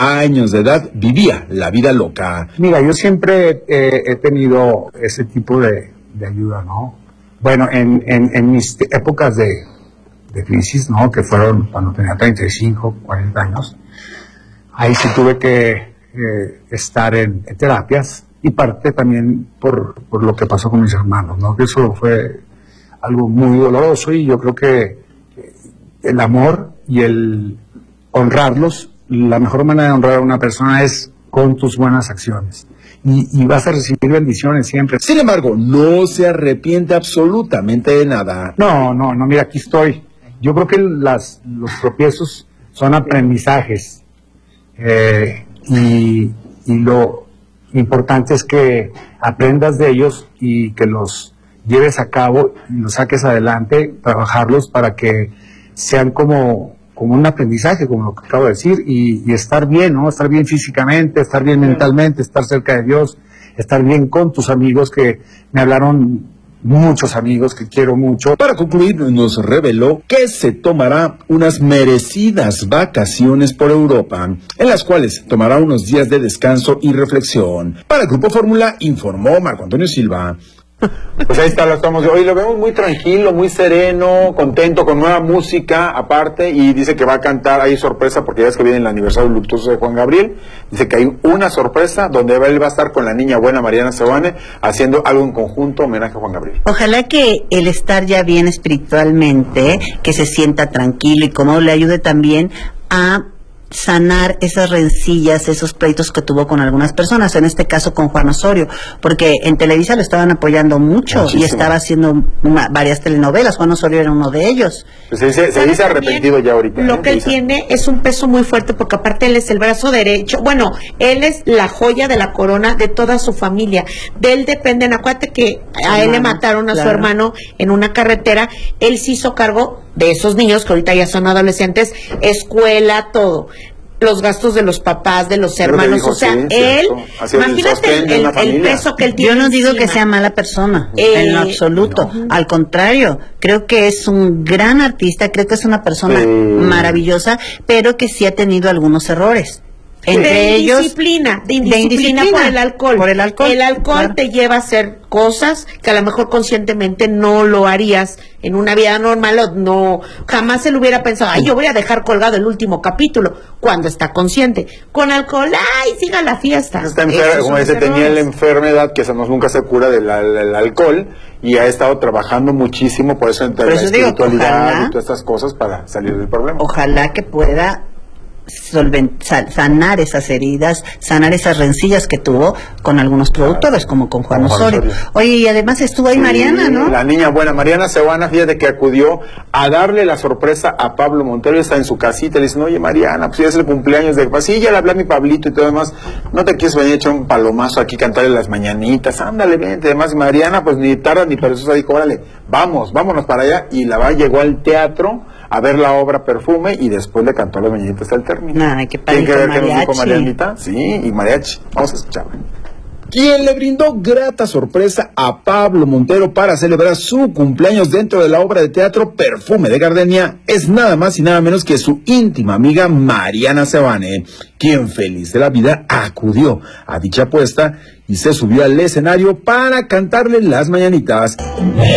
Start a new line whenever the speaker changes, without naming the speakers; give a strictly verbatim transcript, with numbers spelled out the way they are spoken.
años de edad, vivía la vida loca.
Mira, yo siempre eh, he tenido ese tipo de, de ayuda, ¿no? Bueno, en, en, en mis épocas de, de crisis, ¿no? Que fueron cuando tenía treinta y cinco, cuarenta años, ahí sí tuve que eh, estar en, en terapias, y parte también por, por lo que pasó con mis hermanos, ¿no? Que eso fue algo muy doloroso, y yo creo que el amor y el honrarlos, la mejor manera de honrar a una persona es con tus buenas acciones. Y, y vas a recibir bendiciones siempre.
Sin embargo, no se arrepiente absolutamente de nada.
No, no, no, mira, aquí estoy. Yo creo que las, los tropiezos son aprendizajes. Eh, y, y lo importante es que aprendas de ellos y que los lleves a cabo y los saques adelante, trabajarlos para que sean como, como un aprendizaje, como lo que acabo de decir, y, y estar bien, ¿no? Estar bien físicamente, estar bien mentalmente, estar cerca de Dios, estar bien con tus amigos, que me hablaron muchos amigos que quiero mucho.
Para concluir, nos reveló que se tomará unas merecidas vacaciones por Europa, en las cuales tomará unos días de descanso y reflexión. Para el Grupo Fórmula, informó Marco Antonio Silva.
Pues ahí está, lo estamos. Hoy lo vemos muy tranquilo, muy sereno, contento, con nueva música aparte, y dice que va a cantar. Hay sorpresa porque ya es que viene el aniversario luctuoso de Juan Gabriel. Dice que hay una sorpresa donde él va a estar con la niña buena Mariana Seoane haciendo algo en conjunto, homenaje a Juan Gabriel.
Ojalá que el estar ya bien espiritualmente, que se sienta tranquilo y cómodo, le ayude también a sanar esas rencillas, esos pleitos que tuvo con algunas personas, en este caso con Juan Osorio, porque en Televisa lo estaban apoyando mucho. Muchísimo. Y estaba haciendo una, varias telenovelas. Juan Osorio era uno de ellos.
Pues se dice, se dice arrepentido ya ahorita.
Lo ¿eh? que él tiene es un peso muy fuerte, porque aparte él es el brazo derecho, bueno, él es la joya de la corona de toda su familia. De él dependen, acuérdate que a él le mataron a claro. su hermano en una carretera. Él se hizo cargo de esos niños que ahorita ya son adolescentes, escuela, todo, los gastos de los papás, de los hermanos, dijo, o sea, sí, él, imagínate el, el, el peso que él tiene.
Yo no digo
encima.
que sea mala persona,
eh,
en lo absoluto, no. Al contrario, creo que es un gran artista, creo que es una persona sí. maravillosa, pero que sí ha tenido algunos errores. Entre
de
ellos
indisciplina, de indisciplina, de indisciplina por el alcohol.
Por el alcohol,
el alcohol claro. te lleva a hacer cosas que a lo mejor conscientemente no lo harías en una vida normal, o no, jamás se lo hubiera pensado, ay, yo voy a dejar colgado el último capítulo, cuando está consciente. Con alcohol, ay, siga la fiesta.
Está enfer- como dice, tenía la enfermedad que se nos nunca se cura del, del alcohol, y ha estado trabajando muchísimo, por eso entre por eso la digo, espiritualidad ojalá, y todas estas cosas para salir del problema.
Ojalá que pueda sanar esas heridas, sanar esas rencillas que tuvo con algunos productores, como con Juan, Juan Osorio. Osorio. Oye, y además estuvo ahí sí, Mariana, ¿no?
La niña buena, Mariana Seoane, fíjate que acudió a darle la sorpresa a Pablo Montero. Está en su casita, le dicen, oye Mariana, pues ya es el cumpleaños de... Pues sí, ya le hablé a mi Pablito y todo demás, ¿no te quieres venir a echar un palomazo aquí, cantarle las mañanitas? Ándale, vente. Además, Mariana, pues ni tarda ni perezosa, dijo, órale, vamos, vámonos para allá. Y la va, llegó al teatro a ver la obra Perfume, y después le cantó las mañanitas hasta el término.
Ay, qué padre.
¿Tiene que ver que nos dijo Marianita? Sí, y mariachi. Vamos a escucharla.
Quien le brindó grata sorpresa a Pablo Montero para celebrar su cumpleaños dentro de la obra de teatro Perfume de Gardenia es nada más y nada menos que su íntima amiga Mariana Seoane, quien feliz de la vida acudió a dicha apuesta y se subió al escenario para cantarle las mañanitas.